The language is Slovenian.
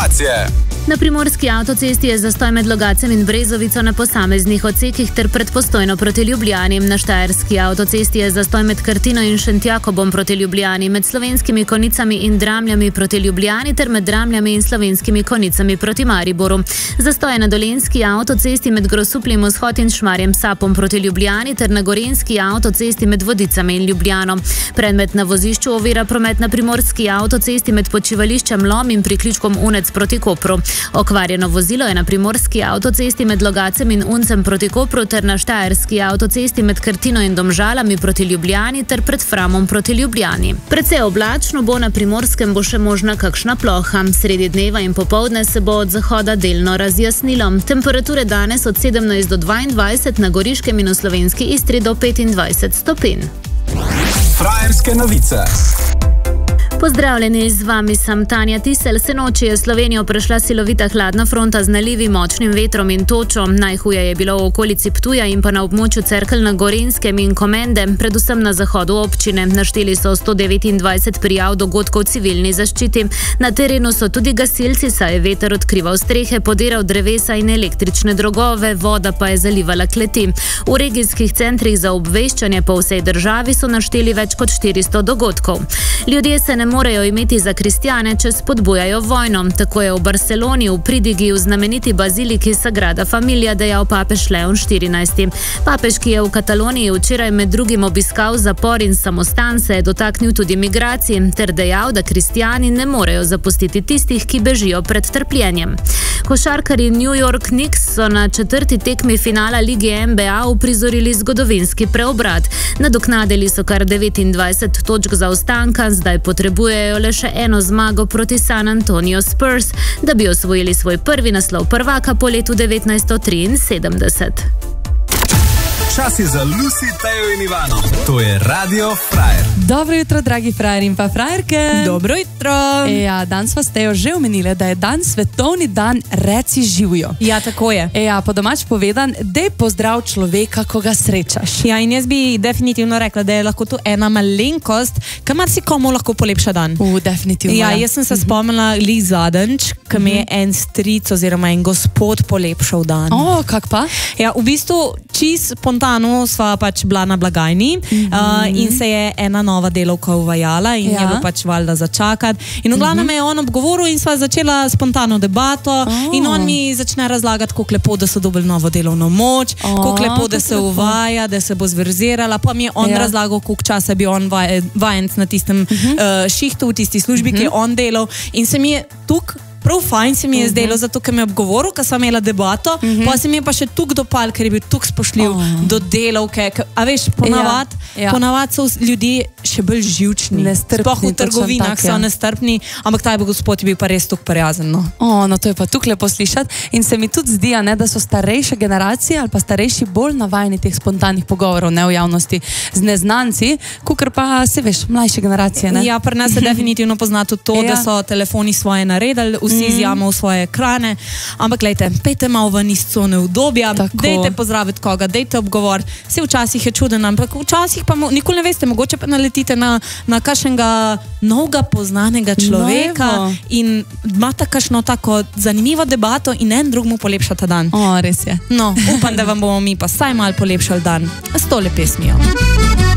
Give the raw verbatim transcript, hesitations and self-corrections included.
informacije. Na primorski avtocesti je zastoj med Logatcem in Brezovico na posameznih odsekih ter pred Postojno proti Ljubljani. Na štajerski avtocesti je zastoj med Krtino in Šentjakobom proti Ljubljani, med Slovenskimi Konjicami in Dramljami proti Ljubljani ter med Dramljami in Slovenskimi Konjicami proti Mariboru. Zastoj je na dolenjski avtocesti med Grosupljem vzhod in Šmarjem Sapom proti Ljubljani ter na gorenjski avtocesti med Vodicami in Ljubljano. Predmet na vozišču ovira promet na primorski avtocesti med počivališčem Lom in priključkom Unec proti Kopru. Okvarjeno vozilo je na primorski avtocesti med Logatcem in Uncem proti Kopru ter na štajerski avtocesti med Krtino in Domžalami proti Ljubljani ter pred Framom proti Ljubljani. Precej oblačno bo, na Primorskem bo še možna kakšna ploha. Sredi dneva in popoldne se bo od zahoda delno razjasnilo. Temperature danes od sedemnajst do dvaindvajset, na Goriškem in v slovenski Istri do petindvajset stopinj. Frajerske novice. Pozdravljeni, z vami sem Tanja Tisel. Sinoči je Slovenijo prešla silovita hladna fronta z nalivi, močnim vetrom in točo. Najhuje je bilo v okolici Ptuja in pa na območju Cerkelj na Gorenjskem in Komende, predvsem na zahodu občine. Našteli so sto devetindvajset prijav dogodkov civilni zaščiti. Na terenu so tudi gasilci, saj je veter odkrival strehe, podiral drevesa in električne drogove, voda pa je zalivala kleti. V regijskih centrih za obveščanje po vsej državi so našteli več kot štiristo dogodkov. Ljudje se ne morejo imeti za kristjane, če spodbujajo vojno. Tako je v Barceloni, v pridigi, v znameniti baziliki Sagrada Familia dejal papež Leon štirinajsti. Papež, ki je v Kataloniji včeraj med drugim obiskal zapor in samostan, se je dotaknil tudi migracij ter dejal, da kristjani ne morejo zapustiti tistih, ki bežijo pred trpljenjem. Košarkarji New York Knicks so na četrti tekmi finala lige N B A uprizorili zgodovinski preobrat. Nadoknadili so kar devetindvajset točk zaostanka, zdaj potrebujejo le še eno zmago proti San Antonio Spurs, da bi osvojili svoj prvi naslov prvaka po letu devetnajststo triinsedemdeset. Čas je za Lucy, Tejo in Ivano. To je Radio Frajer. Dobro jutro, dragi frajer in pa frajerke. Dobro jutro. E, ja, danes vas Tejo že omenile, da je dan svetovni dan reci živjo. Ja, tako je. E, ja, po domač povedan, dej pozdrav človeka, ko ga srečaš. Ja, in jaz bi definitivno rekla, da je lahko to ena malenkost, ki marsikomu lahko polepša dan. U, definitivno. Ja, jaz sem se uh-huh. spomnila li zadnjič, ki mi je uh-huh. en stric oziroma en gospod polepšal dan. O, kak pa? Ja, v bistvu čist spontano sva pač bila na blagajni uh-huh. uh, in se je ena nova delavka uvajala in ja. je bilo pač valjda začakati. In v glavnem uh-huh. me je on obgovoril in sva začela spontano debato oh. in on mi začne razlagati, koliko lepo, da so dobili novo delovno moč, oh, koliko lepo, da se lepo. uvaja, da se bo zverzirala, pa mi je on ja. razlagal, koliko časa bi on vaj, vajenc na tistem uh-huh. uh, šihtu, v tisti službi, uh-huh. ki je on delal, in se mi je tukaj prav fajn se mi je zdelo, uh-huh. zato ker mi je obgovoril, ker sem imela debato, uh-huh. pa se mi je pa še tuk dopal, ker je bil tuk spoštljiv oh. do delavke. A veš, ponavad, ja. Ja. ponavad so ljudje še bolj živčni. Nestrpni. Sploh v trgovinah tak, so ja. nestrpni, ampak taj bo gospod je bil pa res tuk prijazen. No. O, no to je pa tuk lepo slišati. In se mi tudi zdi, ne, da so starejše generacije ali pa starejši bolj navajeni teh spontanih pogovorov, ne v javnosti, z neznanci, kakor pa se veš, mlajše generacije. Ne? Ja, pri nas se definitivno pozna tudi to, ja. da so telefoni svoje naredili, vsi mm. izjamo v svoje ekrane, ampak glejte, pejte malo ven iz cone udobja, dejte pozdraviti koga, dejte odgovor. Vse včasih je čuden, ampak včasih pa mo, nikoli ne veste, mogoče pa naletite na, na kakšnega novega poznanega človeka Novo. in imate kakšno tako zanimivo debato in en drug mu polepša ta dan. O, res je. No, upam, da vam bomo mi pa saj malo polepšali dan s tole pesmijo.